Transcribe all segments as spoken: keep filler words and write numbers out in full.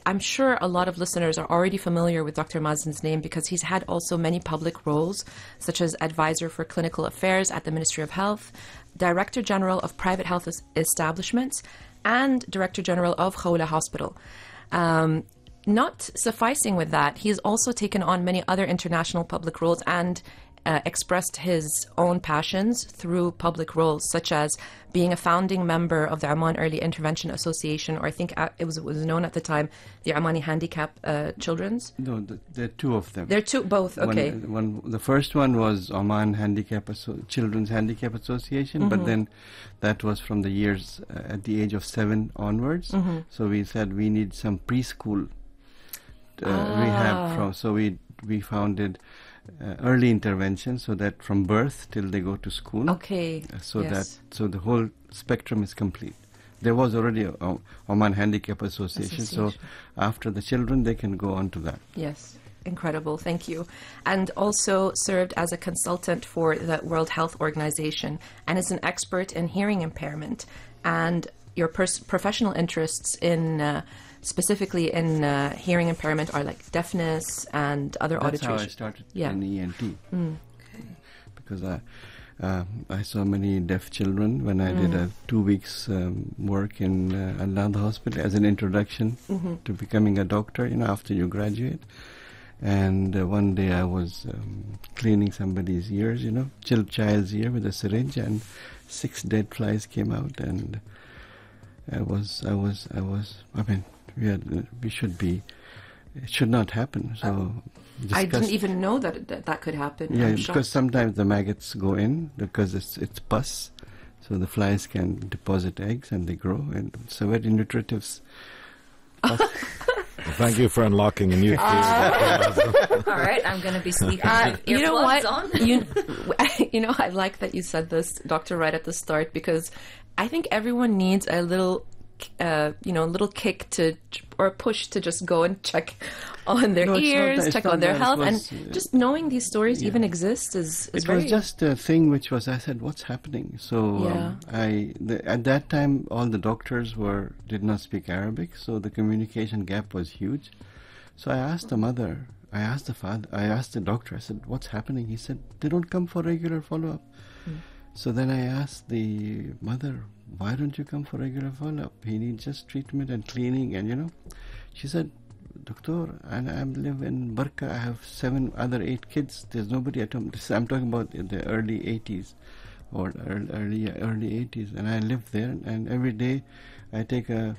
I'm sure a lot of listeners are already familiar with Doctor Mazen's name because he's had also many public roles, such as Advisor for Clinical Affairs at the Ministry of Health, Director General of Private Health Establishments, and Director General of Khawla Hospital. Um, not sufficing with that, he's also taken on many other international public roles and Uh, expressed his own passions through public roles, such as being a founding member of the Oman Early Intervention Association, or I think uh, it was it was known at the time, the Omani Handicap uh, Children's. No, the, there are two of them. There are two, both. Okay. One, one, the first one was Oman Handicap Asso- Children's Handicap Association, mm-hmm. but then that was from the years uh, at the age of seven onwards. Mm-hmm. So we said we need some preschool uh, ah. rehab from. So we we founded. Uh, early intervention, so that from birth till they go to school. Okay. Uh, so yes. that so the whole spectrum is complete. There was already a, a Oman Handicap Association, Association, so after the children they can go on to that. Yes. Incredible. Thank you. And also served as a consultant for the World Health Organization and is an expert in hearing impairment. And your pers- professional interests in uh, specifically in uh, hearing impairment are like deafness and other That's auditory. That's how I started yeah. in E N T. Mm. Okay. Because I, uh, I saw many deaf children when I mm. did a two weeks um, work in uh, Al-Nahda Hospital as an introduction mm-hmm. to becoming a doctor, you know, after you graduate. And uh, one day I was um, cleaning somebody's ears, you know, chill child's ear with a syringe, and six dead flies came out, and I was, I was, I was, I mean, we had, we should be, it should not happen. So uh, I didn't even know that that, that could happen. Yeah, I'm because shocked. sometimes the maggots go in because it's it's pus, so the flies can deposit eggs and they grow, and it's a very nutritive. Well, thank you for unlocking a new field. Uh, all right, I'm going to be sleeping uh, with you know what? on. you, you know, I like that you said this, Doctor, right at the start, because I think everyone needs a little, uh, you know, a little kick to, or a push to just go and check on their No, it's not ears, that- check it's on not their that. It health, was, and uh, just knowing these stories yeah. even exist is, is It very... was just a thing which was, I said, what's happening? So Yeah. um, I the, at that time, all the doctors were did not speak Arabic, so the communication gap was huge. So I asked the mother, I asked the father, I asked the doctor, I said, what's happening? He said, they don't come for regular follow-up. Mm. So then I asked the mother, why don't you come for regular follow-up? He needs just treatment and cleaning, and you know. She said, Doctor, and I live in Barka. I have seven other eight kids. There's nobody at home. This, I'm talking about in the early eighties or early early, early eighties, and I live there. And every day, I take a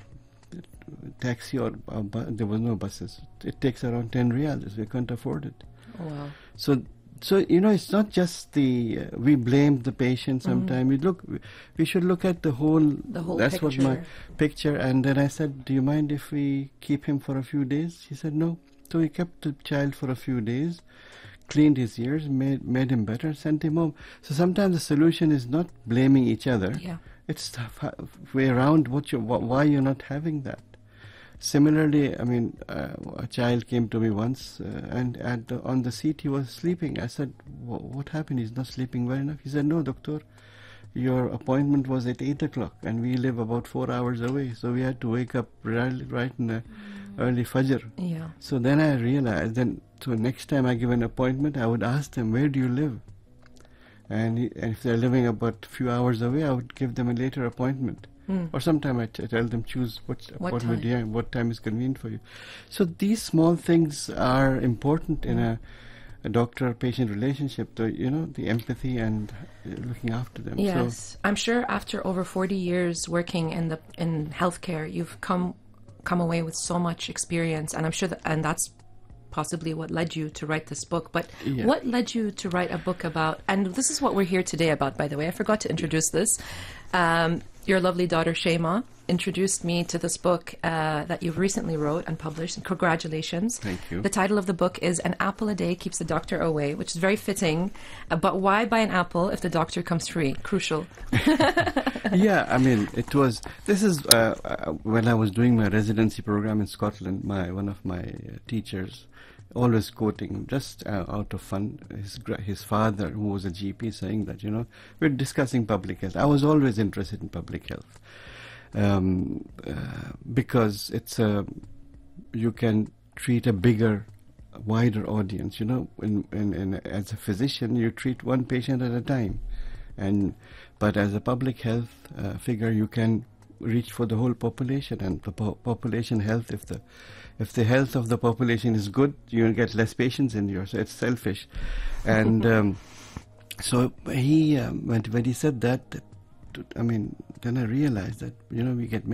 taxi or a bu- there was no buses. It takes around ten riyals. We can't afford it. Oh, wow. So. So, you know, it's not just the, uh, we blame the patient sometimes. Mm-hmm. We look, we should look at the whole, the whole that's picture. what my picture. And then I said, do you mind if we keep him for a few days? He said, no. So we kept the child for a few days, cleaned his ears, made, made him better, sent him home. So sometimes the solution is not blaming each other. Yeah. It's the f- way around what you, wh- why you're not having that. Similarly, I mean, uh, a child came to me once, uh, and at the, on the seat he was sleeping. I said, what happened? He's not sleeping well enough. He said, no, doctor, your appointment was at eight o'clock, and we live about four hours away. So we had to wake up right, right in the mm. early Fajr. Yeah. So then I realized, then, so next time I give an appointment, I would ask them, where do you live? And, he, and if they're living about a few hours away, I would give them a later appointment. Mm. Or sometimes I t- tell them, choose what, what appointment, time? Yeah, what time is convenient for you. So these small things are important in a, a doctor-patient relationship, the, you know, the empathy and uh, looking after them. Yes. So, I'm sure after over forty years working in the in healthcare, you've come come away with so much experience, and I'm sure that, and that's possibly what led you to write this book. But yeah. what led you to write a book about, and this is what we're here today about, by the way, I forgot to introduce this. Um, your lovely daughter Shema introduced me to this book uh, that you've recently wrote and published, and congratulations. Thank you. The title of the book is An Apple a Day Keeps the Doctor Away, which is very fitting. Uh, but why buy an apple if the doctor comes free? Crucial. Yeah, I mean, it was, this is, uh, uh, when I was doing my residency program in Scotland, my one of my uh, teachers, always quoting, just uh, out of fun, his gra- his father, who was a G P, saying that, you know, we're discussing public health. I was always interested in public health um, uh, because it's a you can treat a bigger, wider audience. You know, in, in, in, as a physician, you treat one patient at a time, and but as a public health uh, figure, you can reach for the whole population, and the po- population health. If the if the health of the population is good, you get less patients in yours. So it's selfish, and um, so he um, when when he said that, I mean, then I realized that you know we get